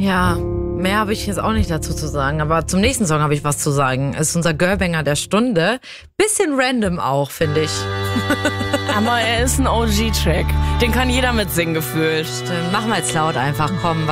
Ja, mehr habe ich jetzt auch nicht dazu zu sagen. Aber zum nächsten Song habe ich was zu sagen. Es ist unser Girlbanger der Stunde. Bisschen random auch, finde ich. Aber er ist ein OG-Track. Den kann jeder mitsingen gefühlt. Stimmt. Mach mal jetzt laut einfach, komm.